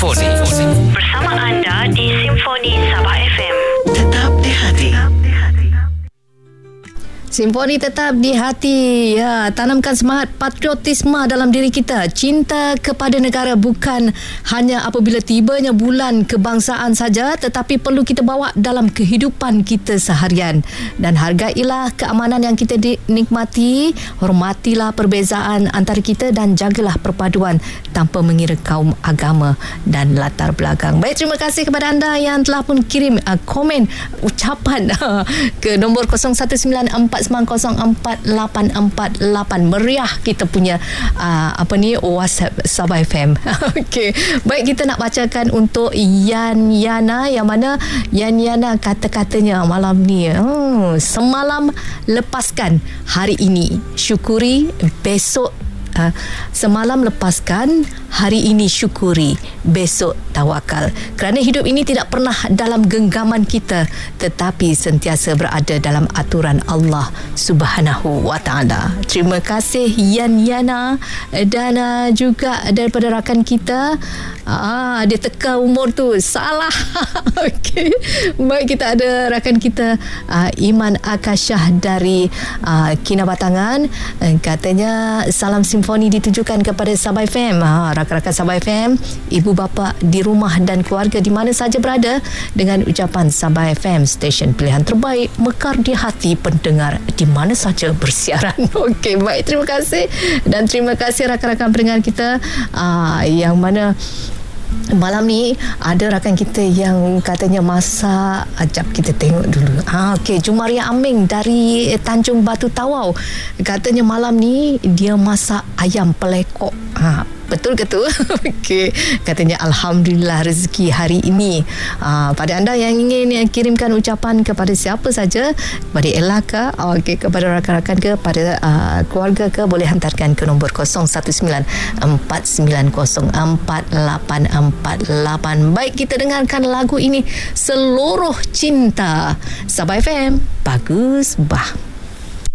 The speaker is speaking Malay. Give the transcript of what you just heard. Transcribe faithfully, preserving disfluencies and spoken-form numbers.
Simfoni. Bersama anda di Simfoni Sabah F M. Tetap di hati. Simfoni tetap di hati. Ya, tanamkan semangat patriotisme dalam diri kita. Cinta kepada negara bukan hanya apabila tibanya bulan kebangsaan saja, tetapi perlu kita bawa dalam kehidupan kita seharian. Dan hargailah keamanan yang kita nikmati, hormatilah perbezaan antara kita dan jagalah perpaduan tanpa mengira kaum, agama dan latar belakang. Baik, terima kasih kepada anda yang telah pun kirim uh, komen ucapan uh, ke nombor kosong satu sembilan empat sembilan kosong empat lapan empat lapan. Meriah kita punya uh, apa ni WhatsApp Sabah F M. Okey, baik, kita nak bacakan untuk Yan Yana, yang mana Yan Yana kata-katanya malam ni, hmm, semalam lepaskan, hari ini syukuri, besok Uh, semalam lepaskan, hari ini syukuri, besok tawakal. Kerana hidup ini tidak pernah dalam genggaman kita, tetapi sentiasa berada dalam aturan Allah Subhanahu wa taala. Terima kasih Yan Yana. Dan uh, juga daripada rakan kita, ah, dia teka umur tu, salah. Okey, baik, kita ada rakan kita uh, Iman Akasyah dari uh, Kinabatangan. uh, Katanya salam Simfoni ditujukan kepada Sabah F M. Ha, rakan-rakan Sabah F M, ibu bapa di rumah dan keluarga di mana saja berada, dengan ucapan Sabah F M, stesen pilihan terbaik, mekar di hati pendengar di mana saja bersiaran. Okey, baik, terima kasih. Dan terima kasih rakan-rakan pendengar kita uh, yang mana malam ni ada rakan kita yang katanya masak. Ajak kita tengok dulu. Ah, okey, Jumaria Aming dari Tanjung Batu Tawau. Katanya malam ni dia masak ayam pelekok. Ha, betul ke tu? Okey, katanya alhamdulillah rezeki hari ini. Ha, pada anda yang ingin kirimkan ucapan kepada siapa saja, kepada Ella ke, okey, kepada rakan-rakan ke, pada uh, keluarga ke, boleh hantarkan ke nombor kosong satu sembilan empat sembilan kosong empat lapan empat lapan. Baik, kita dengarkan lagu ini, Seluruh Cinta. Sabah F M, bagus bah.